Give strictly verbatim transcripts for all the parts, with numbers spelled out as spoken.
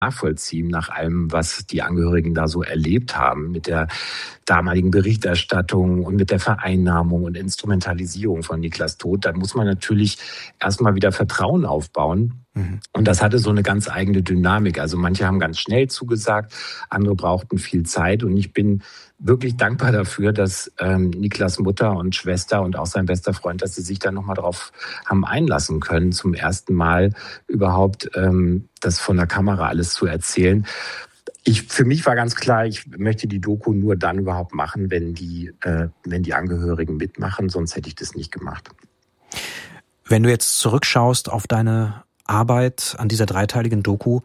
nachvollziehen nach allem, was die Angehörigen da so erlebt haben mit der damaligen Berichterstattung und mit der Vereinnahmung und Instrumentalisierung von Niklas Tod. Da muss man natürlich erstmal wieder Vertrauen aufbauen. Mhm. Und das hatte so eine ganz eigene Dynamik. Also manche haben ganz schnell zugesagt, andere brauchten viel Zeit. Und ich bin wirklich dankbar dafür, dass ähm, Niklas Mutter und Schwester und auch sein bester Freund, dass sie sich da nochmal drauf haben einlassen können, zum ersten Mal überhaupt ähm, das von der Kamera alles zu erzählen. Ich, für mich war ganz klar, ich möchte die Doku nur dann überhaupt machen, wenn die, äh, wenn die Angehörigen mitmachen, sonst hätte ich das nicht gemacht. Wenn du jetzt zurückschaust auf deine Arbeit an dieser dreiteiligen Doku,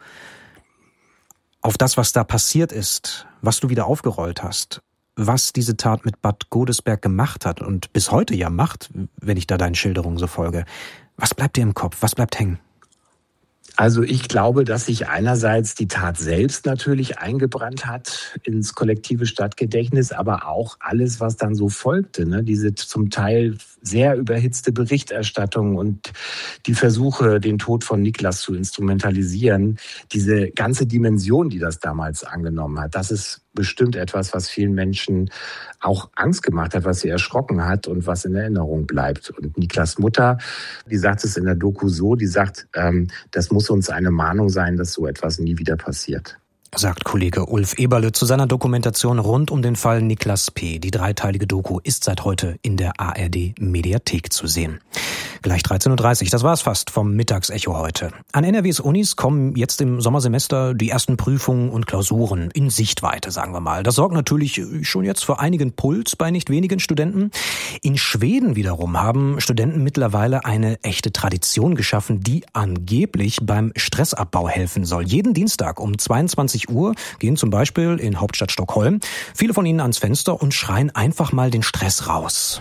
auf das, was da passiert ist, was du wieder aufgerollt hast, was diese Tat mit Bad Godesberg gemacht hat und bis heute ja macht, wenn ich da deinen Schilderungen so folge. Was bleibt dir im Kopf? Was bleibt hängen? Also ich glaube, dass sich einerseits die Tat selbst natürlich eingebrannt hat ins kollektive Stadtgedächtnis, aber auch alles, was dann so folgte, ne? Diese zum Teil sehr überhitzte Berichterstattung und die Versuche, den Tod von Niklas zu instrumentalisieren, diese ganze Dimension, die das damals angenommen hat, das ist bestimmt etwas, was vielen Menschen auch Angst gemacht hat, was sie erschrocken hat und was in Erinnerung bleibt. Und Niklas Mutter, die sagt es in der Doku so, die sagt, ähm, das muss uns eine Mahnung sein, dass so etwas nie wieder passiert. Sagt Kollege Ulf Eberle zu seiner Dokumentation rund um den Fall Niklas P. Die dreiteilige Doku ist seit heute in der A R D-Mediathek zu sehen. Gleich dreizehn Uhr dreißig, das war's fast vom Mittagsecho heute. An N R Ws Unis kommen jetzt im Sommersemester die ersten Prüfungen und Klausuren in Sichtweite, sagen wir mal. Das sorgt natürlich schon jetzt für einigen Puls bei nicht wenigen Studenten. In Schweden wiederum haben Studenten mittlerweile eine echte Tradition geschaffen, die angeblich beim Stressabbau helfen soll. Jeden Dienstag um zweiundzwanzig Uhr gehen zum Beispiel in Hauptstadt Stockholm viele von ihnen ans Fenster und schreien einfach mal den Stress raus.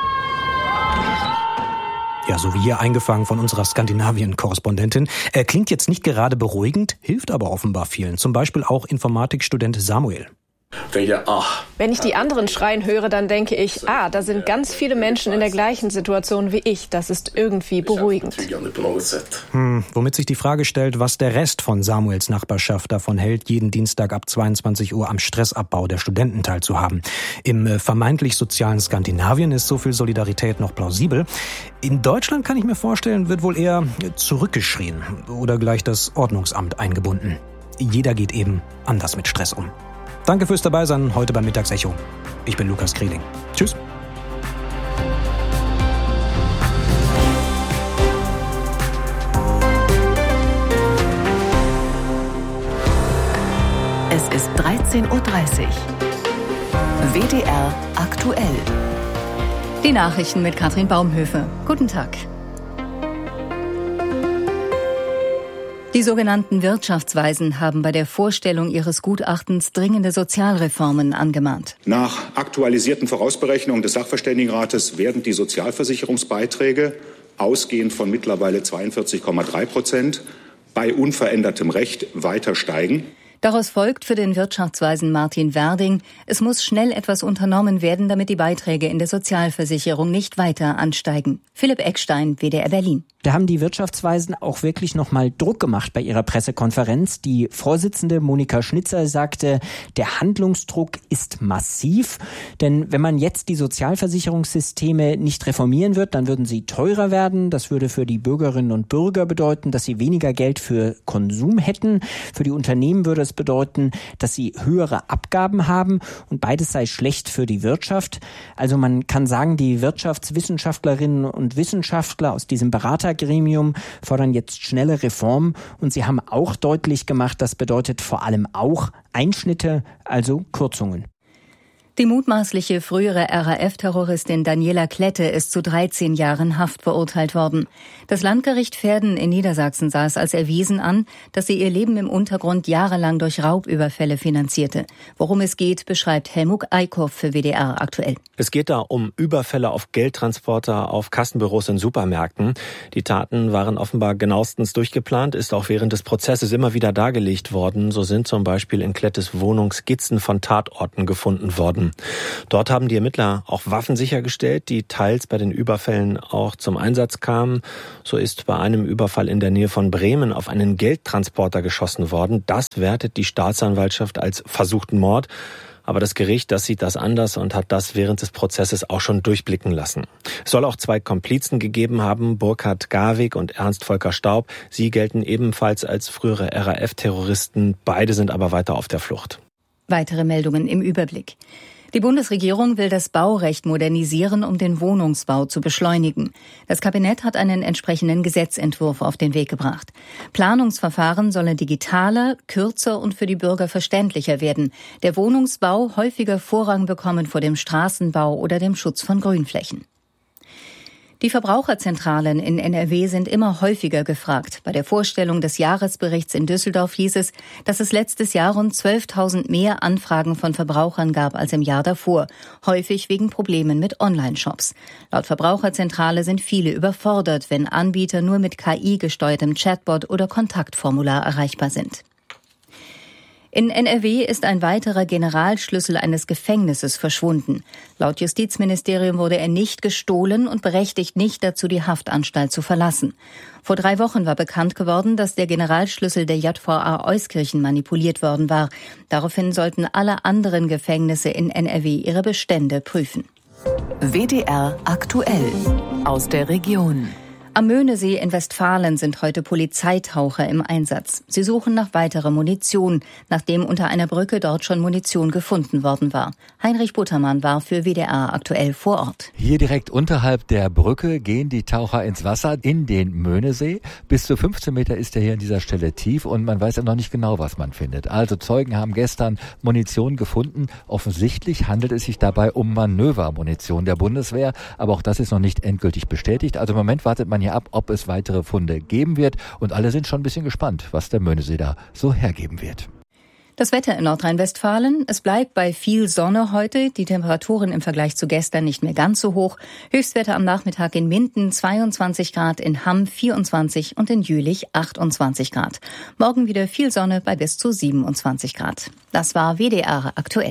Ja, so wie hier eingefangen von unserer Skandinavien-Korrespondentin. Er klingt jetzt nicht gerade beruhigend, hilft aber offenbar vielen. Zum Beispiel auch Informatikstudent Samuel. Wenn ich die anderen schreien höre, dann denke ich, ah, da sind ganz viele Menschen in der gleichen Situation wie ich. Das ist irgendwie beruhigend. Hm, womit sich die Frage stellt, was der Rest von Samuels Nachbarschaft davon hält, jeden Dienstag ab zweiundzwanzig Uhr am Stressabbau der Studenten teilzuhaben. Im äh, vermeintlich sozialen Skandinavien ist so viel Solidarität noch plausibel. In Deutschland, kann ich mir vorstellen, wird wohl eher zurückgeschrien oder gleich das Ordnungsamt eingebunden. Jeder geht eben anders mit Stress um. Danke fürs Dabeisein heute beim Mittagsecho. Ich bin Lukas Kreling. Tschüss. Es ist dreizehn Uhr dreißig. W D R aktuell. Die Nachrichten mit Katrin Baumhöfe. Guten Tag. Die sogenannten Wirtschaftsweisen haben bei der Vorstellung ihres Gutachtens dringende Sozialreformen angemahnt. Nach aktualisierten Vorausberechnungen des Sachverständigenrates werden die Sozialversicherungsbeiträge, ausgehend von mittlerweile zweiundvierzig Komma drei Prozent, bei unverändertem Recht weiter steigen. Daraus folgt für den Wirtschaftsweisen Martin Werding, es muss schnell etwas unternommen werden, damit die Beiträge in der Sozialversicherung nicht weiter ansteigen. Philipp Eckstein, W D R Berlin. Da haben die Wirtschaftsweisen auch wirklich nochmal Druck gemacht bei ihrer Pressekonferenz. Die Vorsitzende Monika Schnitzer sagte, der Handlungsdruck ist massiv. Denn wenn man jetzt die Sozialversicherungssysteme nicht reformieren wird, dann würden sie teurer werden. Das würde für die Bürgerinnen und Bürger bedeuten, dass sie weniger Geld für Konsum hätten. Für die Unternehmen würde es bedeuten, dass sie höhere Abgaben haben. Und beides sei schlecht für die Wirtschaft. Also man kann sagen, die Wirtschaftswissenschaftlerinnen und Wissenschaftler aus diesem Berater Gremium fordern jetzt schnelle Reformen und sie haben auch deutlich gemacht, das bedeutet vor allem auch Einschnitte, also Kürzungen. Die mutmaßliche frühere R A F-Terroristin Daniela Klette ist zu dreizehn Jahren Haft verurteilt worden. Das Landgericht Verden in Niedersachsen sah es als erwiesen an, dass sie ihr Leben im Untergrund jahrelang durch Raubüberfälle finanzierte. Worum es geht, beschreibt Helmut Eickhoff für W D R aktuell. Es geht da um Überfälle auf Geldtransporter, auf Kassenbüros in Supermärkten. Die Taten waren offenbar genauestens durchgeplant, ist auch während des Prozesses immer wieder dargelegt worden. So sind zum Beispiel in Klettes Wohnung Skizzen von Tatorten gefunden worden. Berlin. Dort haben die Ermittler auch Waffen sichergestellt, die teils bei den Überfällen auch zum Einsatz kamen. So ist bei einem Überfall in der Nähe von Bremen auf einen Geldtransporter geschossen worden. Das wertet die Staatsanwaltschaft als versuchten Mord. Aber das Gericht, das sieht das anders und hat das während des Prozesses auch schon durchblicken lassen. Es soll auch zwei Komplizen gegeben haben, Burkhard Garwig und Ernst Volker Staub. Sie gelten ebenfalls als frühere R A F-Terroristen. Beide sind aber weiter auf der Flucht. Weitere Meldungen im Überblick. Die Bundesregierung will das Baurecht modernisieren, um den Wohnungsbau zu beschleunigen. Das Kabinett hat einen entsprechenden Gesetzentwurf auf den Weg gebracht. Planungsverfahren sollen digitaler, kürzer und für die Bürger verständlicher werden. Der Wohnungsbau häufiger Vorrang bekommen vor dem Straßenbau oder dem Schutz von Grünflächen. Die Verbraucherzentralen in N R W sind immer häufiger gefragt. Bei der Vorstellung des Jahresberichts in Düsseldorf hieß es, dass es letztes Jahr rund zwölftausend mehr Anfragen von Verbrauchern gab als im Jahr davor, häufig wegen Problemen mit Online-Shops. Laut Verbraucherzentrale sind viele überfordert, wenn Anbieter nur mit K I-gesteuertem Chatbot oder Kontaktformular erreichbar sind. In N R W ist ein weiterer Generalschlüssel eines Gefängnisses verschwunden. Laut Justizministerium wurde er nicht gestohlen und berechtigt nicht dazu, die Haftanstalt zu verlassen. Vor drei Wochen war bekannt geworden, dass der Generalschlüssel der J V A Euskirchen manipuliert worden war. Daraufhin sollten alle anderen Gefängnisse in N R W ihre Bestände prüfen. W D R aktuell aus der Region. Am Möhnesee in Westfalen sind heute Polizeitaucher im Einsatz. Sie suchen nach weiterer Munition, nachdem unter einer Brücke dort schon Munition gefunden worden war. Heinrich Buttermann war für W D R aktuell vor Ort. Hier direkt unterhalb der Brücke gehen die Taucher ins Wasser, in den Möhnesee. Bis zu fünfzehn Meter ist er hier an dieser Stelle tief und man weiß ja noch nicht genau, was man findet. Also Zeugen haben gestern Munition gefunden. Offensichtlich handelt es sich dabei um Manövermunition der Bundeswehr, aber auch das ist noch nicht endgültig bestätigt. Also im Moment wartet man hier ab, ob es weitere Funde geben wird. Und alle sind schon ein bisschen gespannt, was der Möhnesee da so hergeben wird. Das Wetter in Nordrhein-Westfalen. Es bleibt bei viel Sonne heute. Die Temperaturen im Vergleich zu gestern nicht mehr ganz so hoch. Höchstwetter am Nachmittag in Minden zweiundzwanzig Grad, in Hamm vierundzwanzig und in Jülich achtundzwanzig Grad. Morgen wieder viel Sonne bei bis zu siebenundzwanzig Grad. Das war W D R aktuell.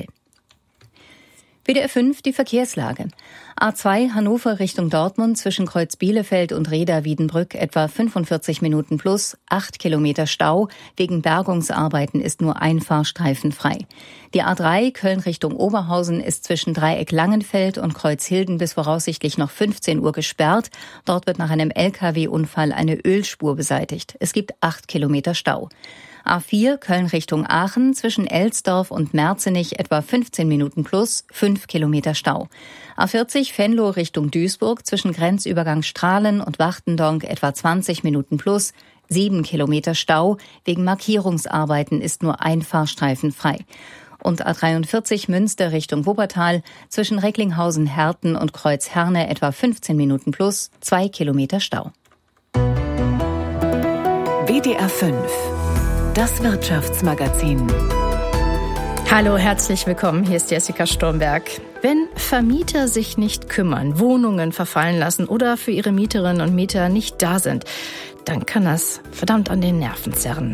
W D R fünf, die Verkehrslage. A zwei Hannover Richtung Dortmund zwischen Kreuz Bielefeld und Reda-Wiedenbrück etwa fünfundvierzig Minuten plus, acht Kilometer Stau. Wegen Bergungsarbeiten ist nur ein Fahrstreifen frei. Die A drei Köln Richtung Oberhausen ist zwischen Dreieck Langenfeld und Kreuz Hilden bis voraussichtlich noch fünfzehn Uhr gesperrt. Dort wird nach einem L K W-Unfall eine Ölspur beseitigt. Es gibt acht Kilometer Stau. A vier Köln Richtung Aachen zwischen Elsdorf und Merzenich etwa fünfzehn Minuten plus, fünf Kilometer Stau. A vierzig Venlo Richtung Duisburg zwischen Grenzübergang Strahlen und Wachtendonk etwa zwanzig Minuten plus, sieben Kilometer Stau. Wegen Markierungsarbeiten ist nur ein Fahrstreifen frei. Und A dreiundvierzig Münster Richtung Wuppertal zwischen Recklinghausen-Herten und Kreuz Herne etwa fünfzehn Minuten plus, zwei Kilometer Stau. W D R fünf. Das Wirtschaftsmagazin. Hallo, herzlich willkommen. Hier ist Jessica Sturmberg. Wenn Vermieter sich nicht kümmern, Wohnungen verfallen lassen oder für ihre Mieterinnen und Mieter nicht da sind, dann kann das verdammt an den Nerven zerren.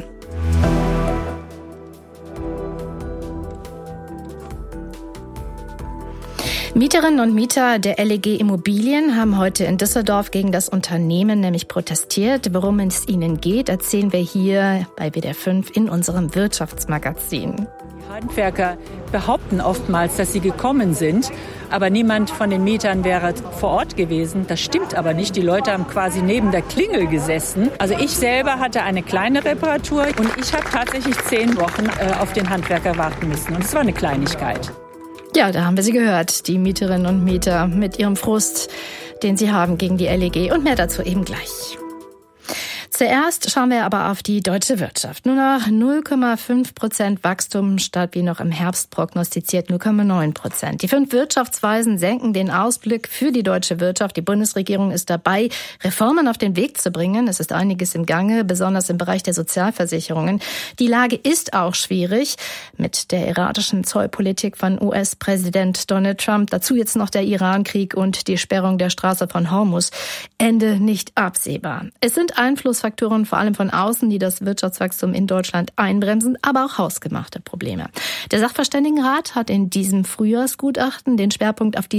Mieterinnen und Mieter der L E G Immobilien haben heute in Düsseldorf gegen das Unternehmen nämlich protestiert. Worum es ihnen geht, erzählen wir hier bei W D R fünf in unserem Wirtschaftsmagazin. Die Handwerker behaupten oftmals, dass sie gekommen sind, aber niemand von den Mietern wäre vor Ort gewesen. Das stimmt aber nicht. Die Leute haben quasi neben der Klingel gesessen. Also ich selber hatte eine kleine Reparatur und ich habe tatsächlich zehn Wochen äh, auf den Handwerker warten müssen. Und es war eine Kleinigkeit. Ja, da haben wir sie gehört, die Mieterinnen und Mieter mit ihrem Frust, den sie haben gegen die L E G. Und mehr dazu eben gleich. Zuerst schauen wir aber auf die deutsche Wirtschaft. Nur noch null Komma fünf Prozent Wachstum statt wie noch im Herbst prognostiziert null Komma neun Prozent. Die fünf Wirtschaftsweisen senken den Ausblick für die deutsche Wirtschaft. Die Bundesregierung ist dabei, Reformen auf den Weg zu bringen. Es ist einiges im Gange, besonders im Bereich der Sozialversicherungen. Die Lage ist auch schwierig mit der erratischen Zollpolitik von U S-Präsident Donald Trump. Dazu jetzt noch der Iran-Krieg und die Sperrung der Straße von Hormuz. Ende nicht absehbar. Es sind Einflussfaktoren Faktoren vor allem von außen, die das Wirtschaftswachstum in Deutschland einbremsen, aber auch hausgemachte Probleme. Der Sachverständigenrat hat in diesem Frühjahrsgutachten den Schwerpunkt auf die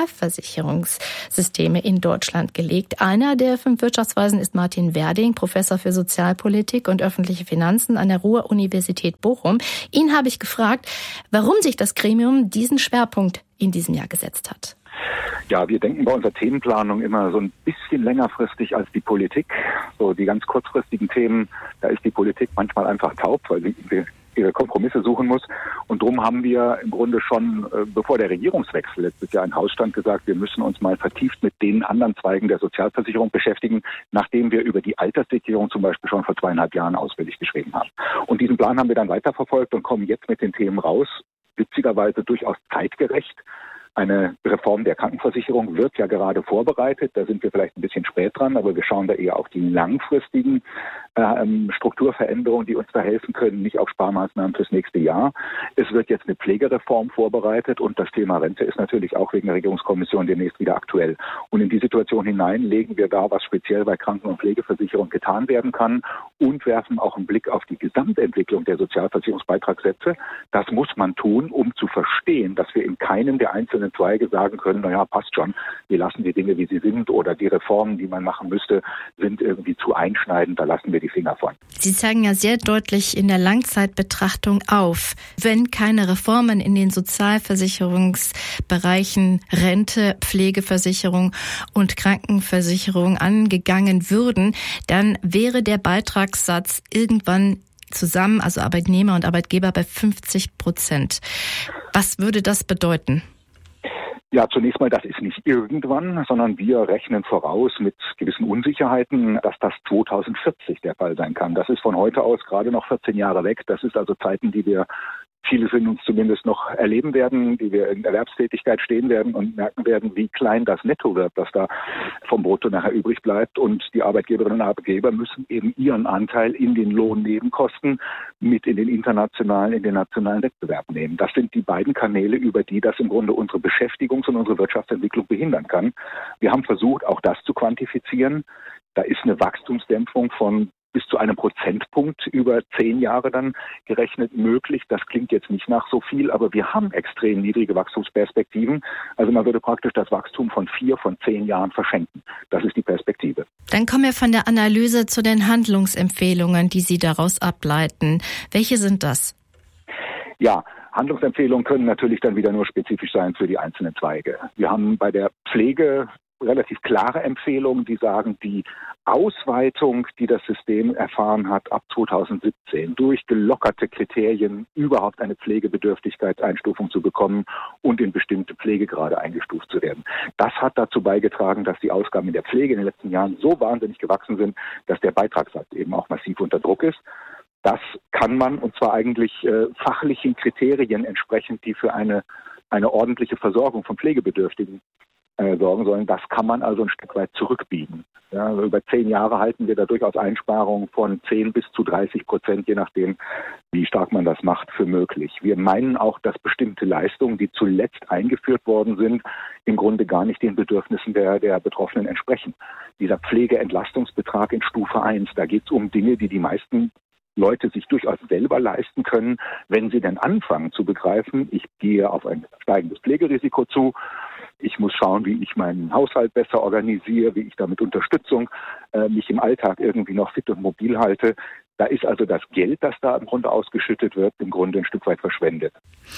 Sozialversicherungssysteme in Deutschland gelegt. Einer der fünf Wirtschaftsweisen ist Martin Werding, Professor für Sozialpolitik und öffentliche Finanzen an der Ruhr-Universität Bochum. Ihn habe ich gefragt, warum sich das Gremium diesen Schwerpunkt in diesem Jahr gesetzt hat. Ja, wir denken bei unserer Themenplanung immer so ein bisschen längerfristig als die Politik. So die ganz kurzfristigen Themen, da ist die Politik manchmal einfach taub, weil sie ihre Kompromisse suchen muss. Und darum haben wir im Grunde schon, äh, bevor der Regierungswechsel letztes Jahr in Haus stand, gesagt, wir müssen uns mal vertieft mit den anderen Zweigen der Sozialversicherung beschäftigen, nachdem wir über die Alterssicherung zum Beispiel schon vor zweieinhalb Jahren ausführlich geschrieben haben. Und diesen Plan haben wir dann weiterverfolgt und kommen jetzt mit den Themen raus, witzigerweise durchaus zeitgerecht. Eine Reform der Krankenversicherung wird ja gerade vorbereitet. Da sind wir vielleicht ein bisschen spät dran, aber wir schauen da eher auf die langfristigen äh, Strukturveränderungen, die uns da helfen können, nicht auf Sparmaßnahmen fürs nächste Jahr. Es wird jetzt eine Pflegereform vorbereitet und das Thema Rente ist natürlich auch wegen der Regierungskommission demnächst wieder aktuell. Und in die Situation hinein legen wir da, was speziell bei Kranken- und Pflegeversicherung getan werden kann und werfen auch einen Blick auf die Gesamtentwicklung der Sozialversicherungsbeitragssätze. Das muss man tun, um zu verstehen, dass wir in keinem der einzelnen Zweige sagen können, naja, passt schon, wir lassen die Dinge, wie sie sind, oder die Reformen, die man machen müsste, sind irgendwie zu einschneidend, da lassen wir die Finger von. Sie zeigen ja sehr deutlich in der Langzeitbetrachtung auf, wenn keine Reformen in den Sozialversicherungsbereichen Rente, Pflegeversicherung und Krankenversicherung angegangen würden, dann wäre der Beitragssatz irgendwann zusammen, also Arbeitnehmer und Arbeitgeber, bei fünfzig Prozent. Was würde das bedeuten? Ja, zunächst mal, das ist nicht irgendwann, sondern wir rechnen voraus mit gewissen Unsicherheiten, dass das zweitausendvierzig der Fall sein kann. Das ist von heute aus gerade noch vierzehn Jahre weg. Das ist also Zeiten, die wir viele von uns zumindest noch erleben werden, die wir in Erwerbstätigkeit stehen werden und merken werden, wie klein das Netto wird, das da vom Brutto nachher übrig bleibt. Und die Arbeitgeberinnen und Arbeitgeber müssen eben ihren Anteil in den Lohnnebenkosten mit in den internationalen, in den nationalen Wettbewerb nehmen. Das sind die beiden Kanäle, über die das im Grunde unsere Beschäftigungs- und unsere Wirtschaftsentwicklung behindern kann. Wir haben versucht, auch das zu quantifizieren. Da ist eine Wachstumsdämpfung von bis zu einem Prozentpunkt über zehn Jahre dann gerechnet möglich. Das klingt jetzt nicht nach so viel, aber wir haben extrem niedrige Wachstumsperspektiven. Also man würde praktisch das Wachstum von vier, von zehn Jahren verschenken. Das ist die Perspektive. Dann kommen wir von der Analyse zu den Handlungsempfehlungen, die Sie daraus ableiten. Welche sind das? Ja, Handlungsempfehlungen können natürlich dann wieder nur spezifisch sein für die einzelnen Zweige. Wir haben bei der Pflege relativ klare Empfehlungen, die sagen, die Ausweitung, die das System erfahren hat ab zweitausendsiebzehn, durch gelockerte Kriterien überhaupt eine Pflegebedürftigkeitseinstufung zu bekommen und in bestimmte Pflegegrade eingestuft zu werden. Das hat dazu beigetragen, dass die Ausgaben in der Pflege in den letzten Jahren so wahnsinnig gewachsen sind, dass der Beitragssatz eben auch massiv unter Druck ist. Das kann man, und zwar eigentlich äh, fachlichen Kriterien entsprechend, die für eine, eine ordentliche Versorgung von Pflegebedürftigen sorgen sollen. Das kann man also ein Stück weit zurückbiegen. Ja, über zehn Jahre halten wir da durchaus Einsparungen von zehn bis zu dreißig Prozent, je nachdem, wie stark man das macht, für möglich. Wir meinen auch, dass bestimmte Leistungen, die zuletzt eingeführt worden sind, im Grunde gar nicht den Bedürfnissen der, der Betroffenen entsprechen. Dieser Pflegeentlastungsbetrag in Stufe eins, da geht es um Dinge, die die meisten Leute sich durchaus selber leisten können, wenn sie dann anfangen zu begreifen, ich gehe auf ein steigendes Pflegerisiko zu. Ich muss schauen, wie ich meinen Haushalt besser organisiere, wie ich da mit Unterstützung äh, mich im Alltag irgendwie noch fit und mobil halte. Da ist also das Geld, das da im Grunde ausgeschüttet wird, im Grunde ein Stück weit verschwendet.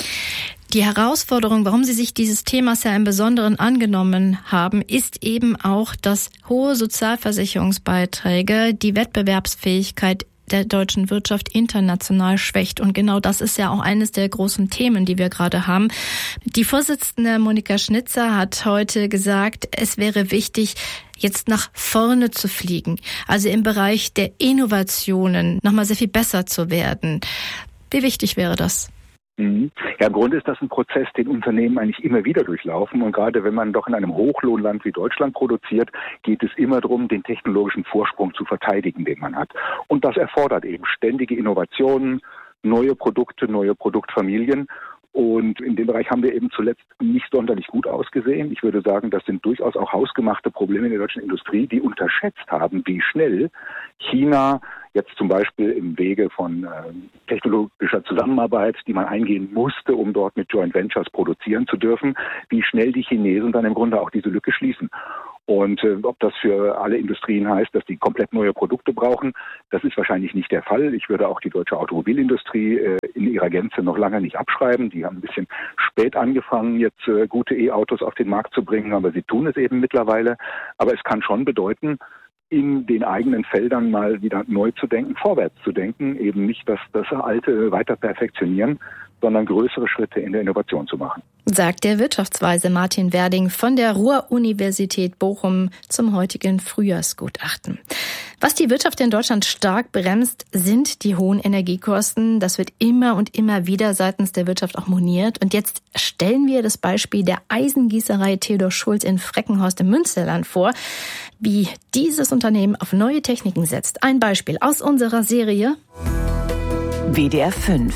Die Herausforderung, warum Sie sich dieses Themas ja im Besonderen angenommen haben, ist eben auch, dass hohe Sozialversicherungsbeiträge die Wettbewerbsfähigkeit der deutschen Wirtschaft international schwächt. Und genau das ist ja auch eines der großen Themen, die wir gerade haben. Die Vorsitzende Monika Schnitzer hat heute gesagt, es wäre wichtig, jetzt nach vorne zu fliegen. Also im Bereich der Innovationen nochmal sehr viel besser zu werden. Wie wichtig wäre das? Ja, im Grunde ist das ein Prozess, den Unternehmen eigentlich immer wieder durchlaufen. Und gerade wenn man doch in einem Hochlohnland wie Deutschland produziert, geht es immer darum, den technologischen Vorsprung zu verteidigen, den man hat. Und das erfordert eben ständige Innovationen, neue Produkte, neue Produktfamilien. Und in dem Bereich haben wir eben zuletzt nicht sonderlich gut ausgesehen. Ich würde sagen, das sind durchaus auch hausgemachte Probleme in der deutschen Industrie, die unterschätzt haben, wie schnell China jetzt zum Beispiel im Wege von äh, technologischer Zusammenarbeit, die man eingehen musste, um dort mit Joint Ventures produzieren zu dürfen, wie schnell die Chinesen dann im Grunde auch diese Lücke schließen. Und äh, ob das für alle Industrien heißt, dass die komplett neue Produkte brauchen, das ist wahrscheinlich nicht der Fall. Ich würde auch die deutsche Automobilindustrie äh, in ihrer Gänze noch lange nicht abschreiben. Die haben ein bisschen spät angefangen, jetzt äh, gute E-Autos auf den Markt zu bringen, aber sie tun es eben mittlerweile. Aber es kann schon bedeuten, in den eigenen Feldern mal wieder neu zu denken, vorwärts zu denken, eben nicht das, das Alte weiter perfektionieren, sondern größere Schritte in der Innovation zu machen. Sagt der Wirtschaftsweise Martin Werding von der Ruhr-Universität Bochum zum heutigen Frühjahrsgutachten. Was die Wirtschaft in Deutschland stark bremst, sind die hohen Energiekosten. Das wird immer und immer wieder seitens der Wirtschaft auch moniert. Und jetzt stellen wir das Beispiel der Eisengießerei Theodor Schulz in Freckenhorst im Münsterland vor, wie dieses Unternehmen auf neue Techniken setzt. Ein Beispiel aus unserer Serie W D R fünf.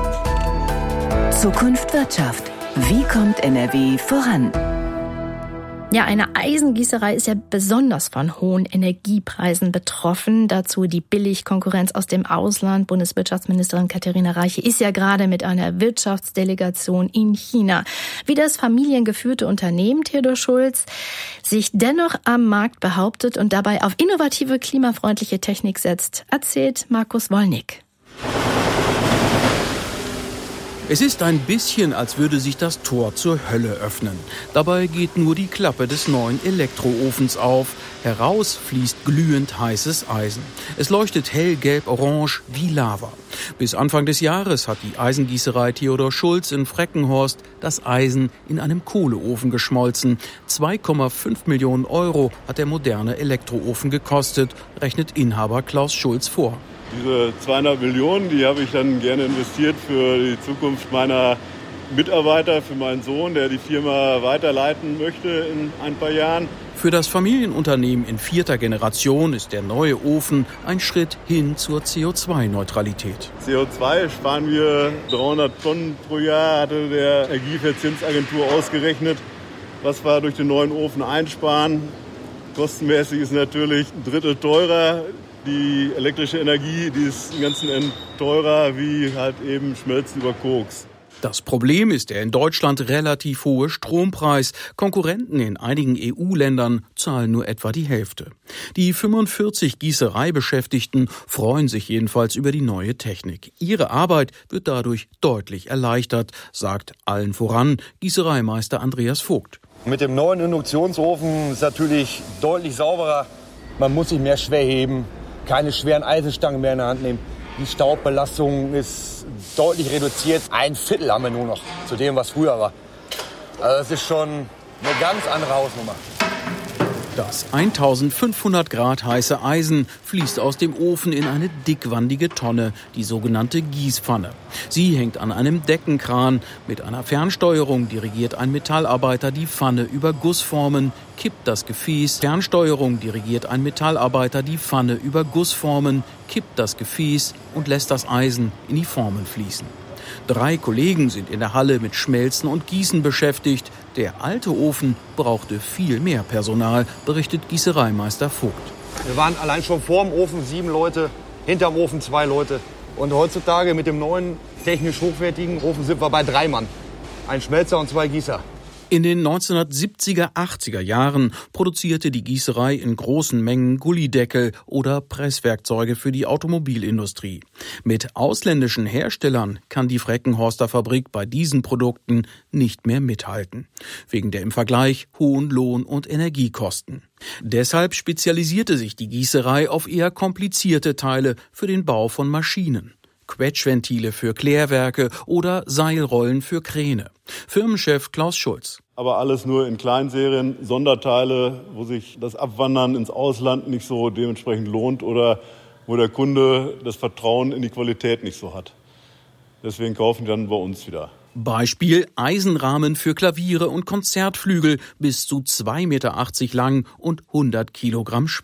Zukunft Wirtschaft. Wie kommt N R W voran? Ja, eine Eisengießerei ist ja besonders von hohen Energiepreisen betroffen. Dazu die Billigkonkurrenz aus dem Ausland. Bundeswirtschaftsministerin Katharina Reiche ist ja gerade mit einer Wirtschaftsdelegation in China. Wie das familiengeführte Unternehmen Theodor Schulz sich dennoch am Markt behauptet und dabei auf innovative, klimafreundliche Technik setzt, erzählt Markus Wollnick. Es ist ein bisschen, als würde sich das Tor zur Hölle öffnen. Dabei geht nur die Klappe des neuen Elektroofens auf. Heraus fließt glühend heißes Eisen. Es leuchtet hellgelb-orange wie Lava. Bis Anfang des Jahres hat die Eisengießerei Theodor Schulz in Freckenhorst das Eisen in einem Kohleofen geschmolzen. zwei Komma fünf Millionen Euro hat der moderne Elektroofen gekostet, rechnet Inhaber Klaus Schulz vor. Diese zweihundert Millionen, die habe ich dann gerne investiert für die Zukunft meiner Mitarbeiter, für meinen Sohn, der die Firma weiterleiten möchte in ein paar Jahren. Für das Familienunternehmen in vierter Generation ist der neue Ofen ein Schritt hin zur C O zwei Neutralität. C O zwei sparen wir dreihundert Tonnen pro Jahr, hatte der Energieeffizienzagentur ausgerechnet, was wir durch den neuen Ofen einsparen. Kostenmäßig ist natürlich ein Drittel teurer. Die elektrische Energie, die ist im ganzen End teurer wie halt eben Schmelzen über Koks. Das Problem ist der in Deutschland relativ hohe Strompreis. Konkurrenten in einigen E U-Ländern zahlen nur etwa die Hälfte. Die fünfundvierzig Gießereibeschäftigten freuen sich jedenfalls über die neue Technik. Ihre Arbeit wird dadurch deutlich erleichtert, sagt allen voran Gießereimeister Andreas Vogt. Mit dem neuen Induktionsofen ist es natürlich deutlich sauberer. Man muss sich mehr schwer heben. Keine schweren Eisenstangen mehr in der Hand nehmen. Die Staubbelastung ist deutlich reduziert. Ein Viertel haben wir nur noch zu dem, was früher war. Also das ist schon eine ganz andere Hausnummer. Das eintausendfünfhundert Grad heiße Eisen fließt aus dem Ofen in eine dickwandige Tonne, die sogenannte Gießpfanne. Sie hängt an einem Deckenkran. Mit einer Fernsteuerung dirigiert ein Metallarbeiter die Pfanne über Gussformen, kippt das Gefäß. Fernsteuerung dirigiert ein Metallarbeiter die Pfanne über Gussformen, kippt das Gefäß und lässt das Eisen in die Formen fließen. Drei Kollegen sind in der Halle mit Schmelzen und Gießen beschäftigt. Der alte Ofen brauchte viel mehr Personal, berichtet Gießereimeister Vogt. Wir waren allein schon vor dem Ofen sieben Leute, hinterm Ofen zwei Leute. Und heutzutage mit dem neuen, technisch hochwertigen Ofen sind wir bei drei Mann. Ein Schmelzer und zwei Gießer. In den neunzehnhundertsiebziger, achtziger Jahren produzierte die Gießerei in großen Mengen Gullydeckel oder Presswerkzeuge für die Automobilindustrie. Mit ausländischen Herstellern kann die Freckenhorster Fabrik bei diesen Produkten nicht mehr mithalten. Wegen der im Vergleich hohen Lohn- und Energiekosten. Deshalb spezialisierte sich die Gießerei auf eher komplizierte Teile für den Bau von Maschinen. Quetschventile für Klärwerke oder Seilrollen für Kräne. Firmenchef Klaus Schulz. Aber alles nur in Kleinserien, Sonderteile, wo sich das Abwandern ins Ausland nicht so dementsprechend lohnt oder wo der Kunde das Vertrauen in die Qualität nicht so hat. Deswegen kaufen die dann bei uns wieder. Beispiel Eisenrahmen für Klaviere und Konzertflügel bis zu zwei Meter achtzig lang und hundert Kilogramm schwer.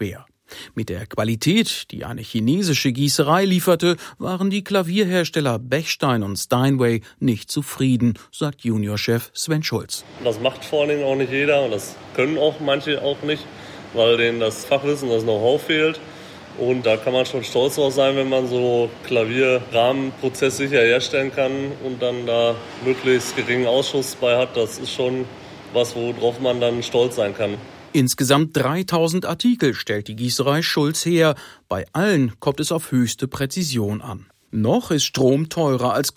Mit der Qualität, die eine chinesische Gießerei lieferte, waren die Klavierhersteller Bechstein und Steinway nicht zufrieden, sagt Juniorchef Sven Schulz. Das macht vor allen Dingen auch nicht jeder und das können auch manche auch nicht, weil denen das Fachwissen, das Know-how fehlt. Und da kann man schon stolz drauf sein, wenn man so Klavierrahmen prozesssicher herstellen kann und dann da möglichst geringen Ausschuss bei hat. Das ist schon was, worauf man dann stolz sein kann. Insgesamt dreitausend Artikel stellt die Gießerei Schulz her. Bei allen kommt es auf höchste Präzision an. Noch ist Strom teurer als